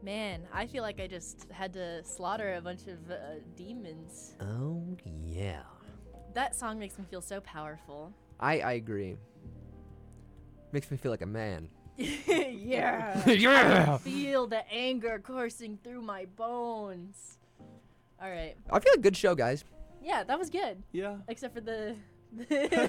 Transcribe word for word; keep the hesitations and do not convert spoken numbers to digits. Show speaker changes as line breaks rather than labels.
Man, I feel like I just had to slaughter a bunch of uh, demons.
Oh, yeah.
That song makes me feel so powerful.
I, I agree. Makes me feel like a man.
Yeah.
Yeah!
Feel the anger coursing through my bones. All right.
I feel a good show, guys.
Yeah, that was good.
Yeah.
Except for the